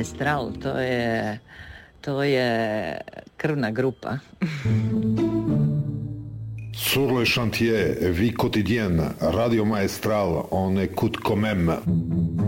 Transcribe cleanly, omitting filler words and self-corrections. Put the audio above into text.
Maestral, to je krvna grupa. Sur le chantier, vie quotidienne, Radio Maestral, on écoute quand même.